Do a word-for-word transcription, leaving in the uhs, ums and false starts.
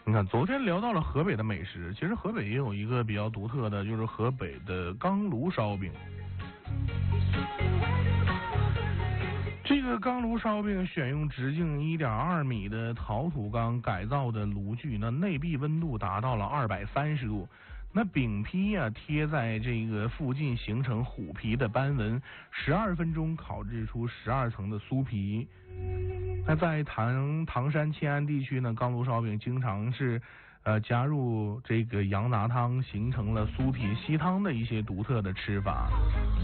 你看，昨天聊到了河北的美食，其实河北也有一个比较独特的，就是河北的钢炉烧饼。这个钢炉烧饼选用直径一点二米的陶土钢改造的炉具，那内壁温度达到了二百三十度。那饼坯啊贴在这个附近形成虎皮的斑纹，十二分钟烤制出十二层的酥皮。那在唐唐山迁安地区呢，钢炉烧饼经常是呃加入这个羊杂汤，形成了酥皮稀汤的一些独特的吃法。